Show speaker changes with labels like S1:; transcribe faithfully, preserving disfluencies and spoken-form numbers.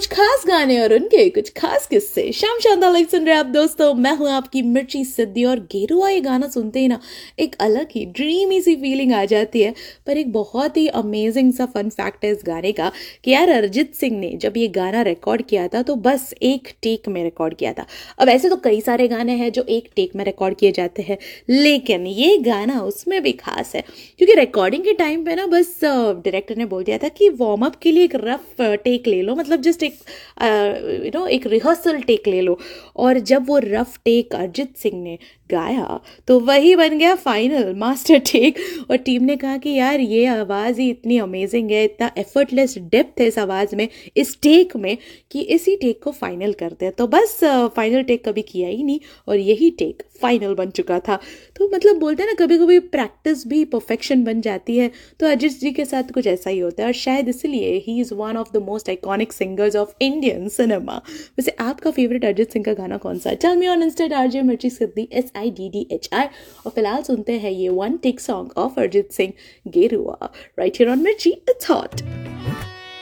S1: कुछ खास गाने और उनके कुछ खास किस्से। शाम शानदार लाइव सुन रहे आप दोस्तों, मैं हूं आपकी मिर्ची सिद्धि। और गेरुआ ये गाना सुनते ही ना एक अलग ही ड्रीमी सी फीलिंग आ जाती है। पर एक बहुत ही अमेजिंग सा फन फैक्ट है इस गाने का कि यार अरिजीत सिंह ने जब ये गाना रिकॉर्ड किया था तो बस एक टेक में रिकॉर्ड किया था। अब ऐसे तो कई सारे गाने हैं जो एक टेक में रिकॉर्ड किए जाते हैं, लेकिन ये गाना उसमें भी खास है क्योंकि रिकॉर्डिंग के टाइम पे ना बस डायरेक्टर ने बोल दिया था कि वार्म अप के लिए एक रफ टेक ले लो, मतलब जस्ट एक यू नो एक रिहर्सल टेक ले लो। और जब वो रफ टेक अरिजीत सिंह ने गाया तो वही बन गया फाइनल मास्टर टेक। और टीम ने कहा कि यार ये आवाज़ ही इतनी अमेजिंग है, इतना एफर्टलेस डेप्थ है इस आवाज़ में, इस टेक में, कि इसी टेक को फाइनल करते हैं। तो बस फाइनल टेक कभी किया ही नहीं और यही टेक फाइनल बन चुका था। तो मतलब बोलते हैं ना कभी कभी प्रैक्टिस भी परफेक्शन बन जाती है, तो अरिजीत जी के साथ कुछ ऐसा ही होता है और शायद इसलिए he is one of the most iconic singers of Indian cinema. वैसे आपका फेवरेट अरिजीत सिंह का गाना कौन सा है? Tell me on Insta RJ मिर्ची सिद्धि S I D D H I. और फिलहाल सुनते हैं ये one take song of Arijit Singh, गेरुआ, राइट हियर ऑन मिर्ची इट्स हॉट।